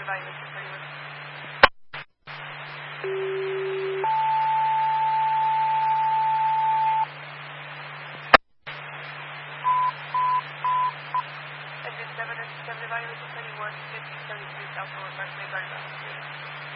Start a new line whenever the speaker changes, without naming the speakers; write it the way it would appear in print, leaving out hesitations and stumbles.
evaluation for you. Engine 7 evaluation for you, 15033 South Boulevard, Mayberg, Street.